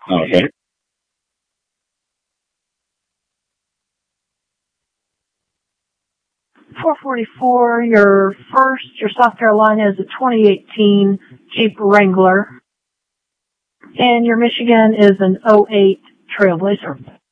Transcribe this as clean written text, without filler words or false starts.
Okay. 444, your South Carolina is a 2018 Jeep Wrangler. And your Michigan is an '08 Trailblazer.